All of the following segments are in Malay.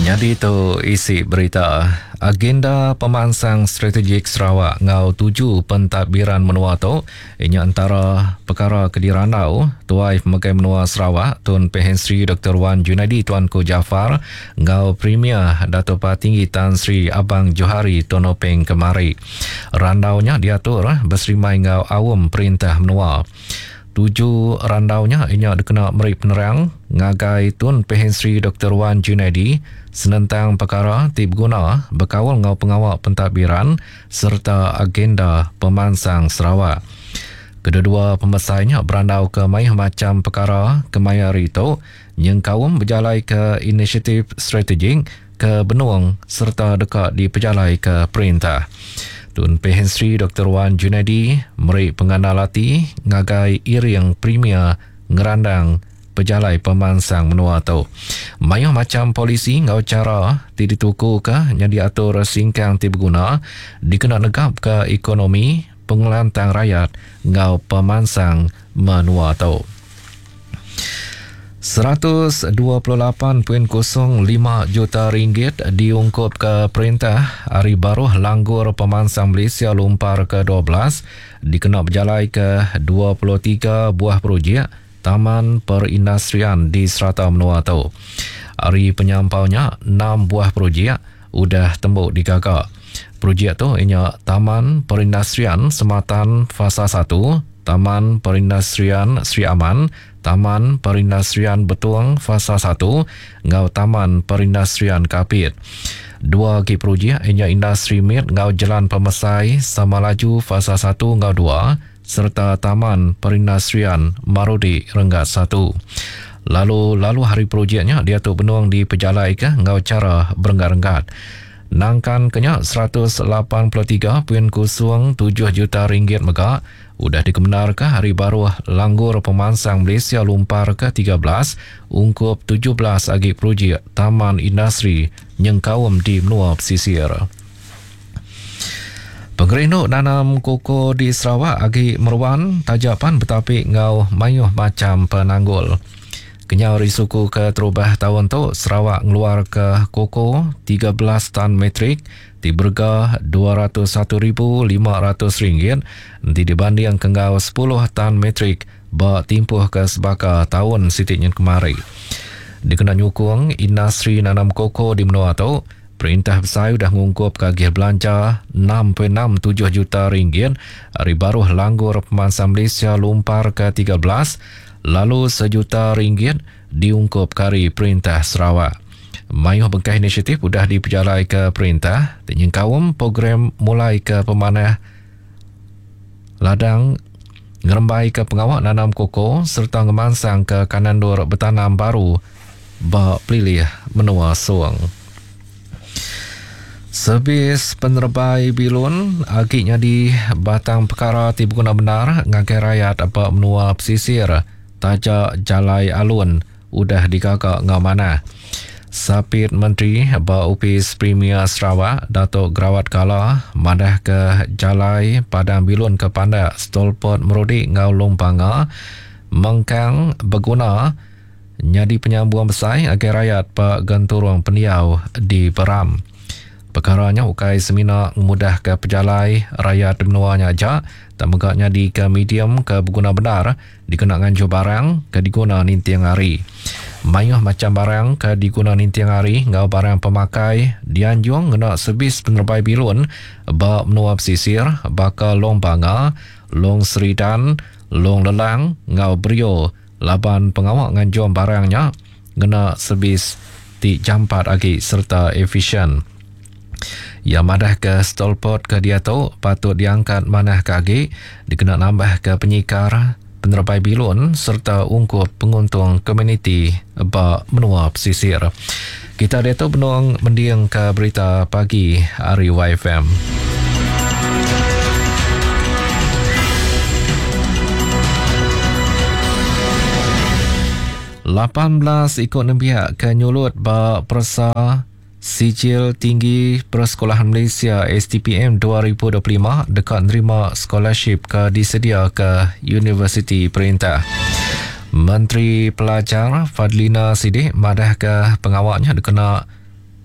Jadi tu isi berita. Agenda pemansang strategik Sarawak ngau 7 pentadbiran menua tu ianya antara perkara Kediranau Tuai Pemakai Menua Sarawak Tun Pehen Sri Dr. Wan Junaidi Tuanku Jaafar ngau Premier Dato' Patinggi Tan Sri Abang Johari Tonopeng Kemari. Randaunya diatur berserimai ngau awam perintah menua. 7 randaunya ianya dikena meri penerang ngagai Tun Pehen Sri Dr. Wan Junaidi senentang perkara tip guna berkawal ngau pengawal pentadbiran serta agenda pemansang Sarawak. Kedua-dua pemesainya berandau ke mayah macam perkara kemaya rito yang kawam berjalai ke inisiatif strategik ke Benuang serta dekat di pejalai ke perintah. Tun Pehen Sri Dr. Wan Junaidi meri pengandalati ngagai iring Premier ngerandang pejalai pemansang menua tu. Mayah macam polisi ngau cara dituku ke yang diatur singkang ti berguna dikena negap ke ekonomi pengelantang rakyat ngau pemansang menua tu. 128.05 juta ringgit diungkup ke perintah hari baru langgur pemansang Malaysia lumpar ke-12 dikena berjalai ke 23 buah projek taman perindustrian di Serata Menua tu. Hari penyampaunya 6 buah projek udah tembuk digagak. Projek tu ianya Taman Perindustrian Sematan Fasa 1, Taman Perindustrian Sri Aman, Taman Perindustrian Betuang Fasa 1, ngau Taman Perindustrian Kapit. 2 lagi projek ianya Industri Mit ngau Jalan Pemesai Sama Laju Fasa 1 ngau 2 serta Taman Perindustrian Marudi Renggat 1. Lalu hari projeknya dia tu Benuang di pejalai ke ngau cara berenggat-enggat. Nangkan kenya 183.07 juta ringgit megak udah dikebenar ke hari baru langgur pemansang Malaysia lumpar ke-13 ungkup 17 lagi projek taman industri yang kawam di menua pesisir. Pengerenuk nanam koko di Sarawak agi meruan tajapan betapik ngau mayuh macam penanggul. Kenyau risuku ke terubah tahun tu Sarawak ngeluar ke koko 13 tan metrik di berga RM201,500 nanti dibanding kenggau 10 tan metrik bak timpuh ke sebaka tahun sitiknya kemari. Dikena nyukung industri nanam koko di menua tu Perintah Besar dah mengungkup kagih belanja RM6.67 juta hari baru langgur pemansang Malaysia lumpar ke-13 lalu RM1 juta diungkup kari Perintah Sarawak. Mayuh bengkah inisiatif sudah diperjalai ke perintah dan kawam program mulai ke pemanah ladang ngerembai ke pengawak nanam koko serta ngemansang ke kanandur bertanam baru bak pelilih menua suang. Servis penerbai bilun agiknya di batang perkara ti berguna benar ngagai rakyat apa menua pesisir tajak jalai alun udah digagak ngau mana. Sapit Menteri Upis Premier Sarawak Datuk Grawat Kala madah ke jalai padang bilun ke pandak stolpot merudi ngau lumpanga mengkang berguna nyadi penyambuan besar agar rakyat pak genturung peniau di Peram. Perkaranya ukai semina mudah ke pejalai rakyat menuanya ajak tak megaknya di ke medium ke berguna benar dikena nganjur barang ke diguna nintiang hari. Mayuh macam barang ke diguna nintiang hari ngau barang pemakai dianjung ngena servis penerbai bilun bak menua pesisir bakal long banga, long seridan, long lelang ngau brio laban pengawak nganjur barangnya ngena servis ti jampat agi serta efisien. Yang madah ke stolpot ke dia tu patut diangkat manah kaki dikena nambah ke penyikar penerbai bilun serta ungkup penguntung komuniti bak menua pesisir. Kita dia tu Benuang mendiang ke berita pagi hari YFM. Lapan ikut nembiak ke nyulut bak persa Sijil Tinggi Persekolahan Malaysia STPM 2025 dekat nerima scholarship ke disedia ke Universiti Perintah. Menteri Pelajar Fadlina Siddiq madah ke pengawaknya dikena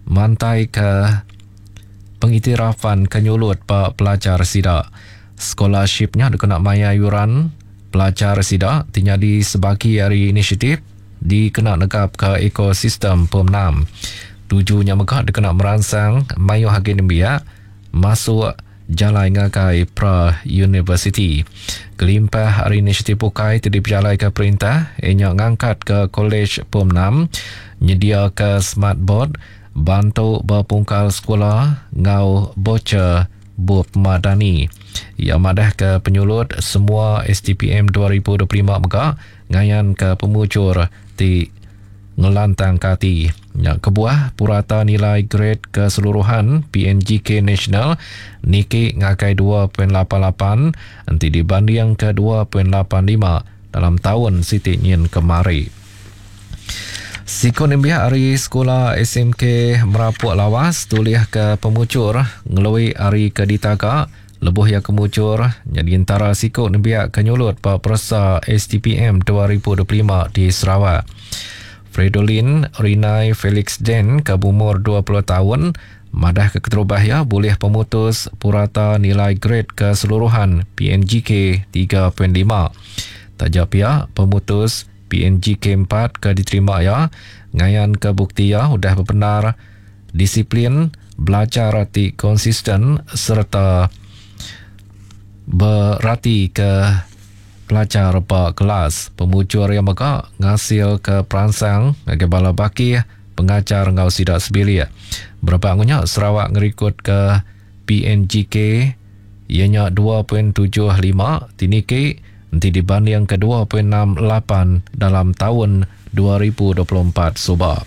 mantai ke pengiktirafan kenyulut pelajar SIDA. Scholarshipnya dikena maya yuran pelajar SIDA tinyadi sebagi hari inisiatif dikena negap ke ekosistem Pemnam. Tujuhnya megah dikena merangsang mayu akademia masuk jalai ngakai pra-university. Kelimpah hari inisiatif bukai diperjalai ke perintah ianya ngangkat ke Kolej Pemnam nyedia ke smart board bantu berpungkal sekolah ngau bocor bup madani. Ia madah ke penyulut semua STPM 2025 megah ngayan ke pemujur di ngelantang kati. Yang kebuah purata nilai grade keseluruhan PNGK National niki ngakai 2.88 nanti dibanding ke 2.85 dalam tahun Siti Nyin kemari. Sikon imbiah hari sekolah SMK merapuk lawas tuliah ke pemucur ngelui hari ke ditaga lebuh ya kemucur jadi antara sikon imbiah kenyulut persa STPM 2025 di Sarawak. Fredolin Rinai Felix Den ke umur 20 tahun madah ke keterubah boleh pemutus purata nilai grade keseluruhan PNGK 3.5. Tajap pemutus PNGK 4 ke diterima ngayan ke bukti udah berbenar disiplin belajar rati konsisten serta berarti ke pelajar kelas. Pemujur yang maka ngasil ke perangsang bagi bala baki pengajar ngau sidak sebilia. Berapa angunya Sarawak ngerikut ke PNGK ianya 2.75 tiniki nanti dibanding ke 2.68 dalam tahun 2024 subak.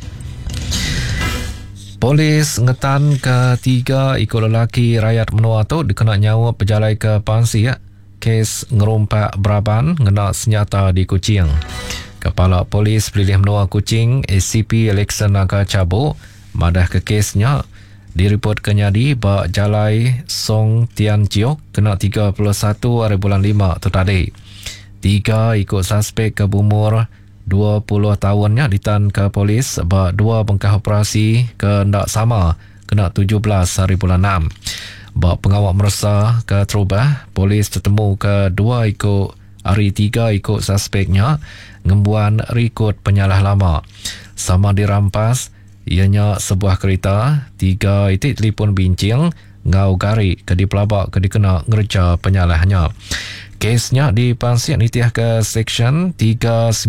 Polis ngetan ke 3 ikut lelaki rakyat menua tu dikena nyawa pejalai ke pansi kes ngerumpak Braban ngena senjata di Kuching. Kepala Polis Pilih Menua Kuching ACP Alexander Cabo madah ke kesnya direport kenyadi bak jalai Song Tian Chiok kena 31 hari bulan 5 tu tadi. 3 ikut suspek ke umur 20 tahunnya ditan ke polis bak 2 bengkah operasi ke ndak sama kena 17 hari bulan 6. Bak pengawal merasa ke terubah, polis tertemu ke 2 ikut hari 3 ikut suspeknya ngembuan rekod penyalah lama. Sama dirampas, ianya sebuah kereta, 3 itik telefon bincang, ngau gari ke dipelabak ke dikena ngerja penyalahnya. Kesnya dipansiak nitiah ke Seksyen 395,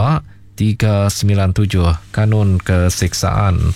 397 Kanun Keseksaan.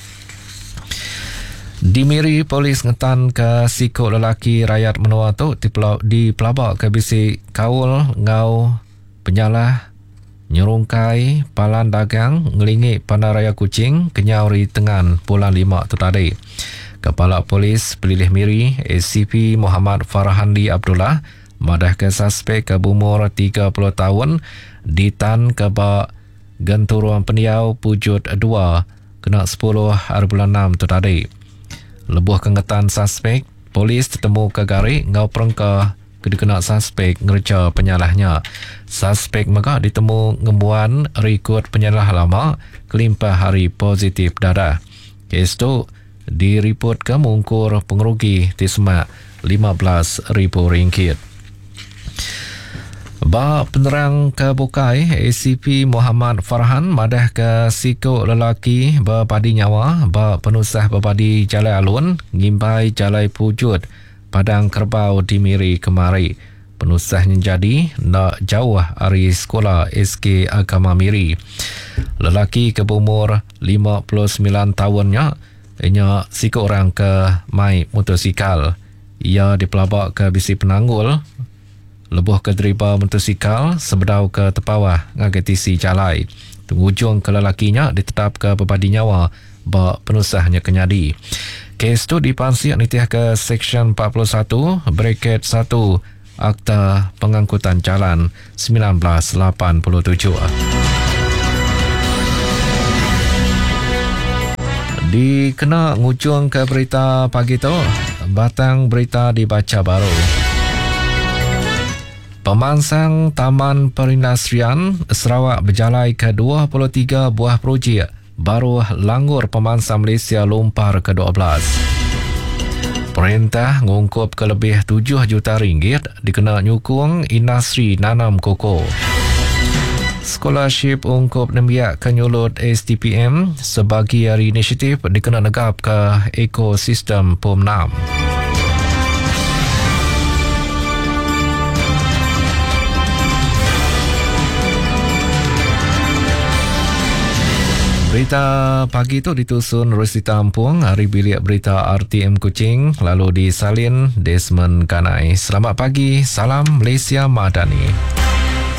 Di Miri, polis ngetan ke sikut lelaki rakyat menua tu dipelabak ke bisi kaul ngau penyalah nyerungkai palan dagang ngelingi Bandaraya Kuching kenyauri tengan bulan 5 tu tadi. Kepala Polis Pelilih Miri ACP Muhammad Farhandi Abdullah madah ke suspek ke umur 30 tahun ditan ke bak genturuan peniau Pujut 2 kena 10 hari bulan 6 tu tadi. Lebuh kengetan suspek, polis tertemu ke gari ngau perengkah kedikena suspek ngerja penyalahnya. Suspek maka ditemu ngembuan rekod penyalah lama kelimpah hari positif darah. Kes tu direport ke mungkur pengerugi di semak RM15,000. Bak penerang ke Bukai, ACP Muhammad Farhan madah ke sikut lelaki berpadi nyawa bak penusah berpadi Jalai Alun ngimpai Jalai Pujut Padang Kerbau di Miri kemari. Penusahnya jadi nak jauh hari sekolah SK Agama Miri. Lelaki ke umur 59 tahunnya ianya sikut orang ke mai motosikal. Ia dipelabak ke bisi penanggul lebuh ke deriba motosikal sebedau ke tepawah ngagetisi jalai. Penghujung ke lelakinya ditetap ke berbadi nyawa bak penusahnya kenyadi. Kes tu dipansiak nitiah ke Seksyen 41 Bracket 1 Akta Pengangkutan Jalan 1987. Dikena ngujung ke berita pagi tu, batang berita dibaca baru. Pemansang Taman Perindustrian Sarawak berjalai ke 23 buah projek baru langgur pemangsa Malaysia lumpar ke-12. Perintah ngungkup kelebih 7 juta ringgit dikena nyukung industri nanam koko. Scholarship ungkup nembiak kenyulut STPM sebagai inisiatif dikena negap ke ekosistem Pom 6. Berita pagi itu ditusun Rusdi Tampung, hari bilik berita RTM Kuching, lalu disalin Desmond Kanai. Selamat pagi, salam Malaysia Madani.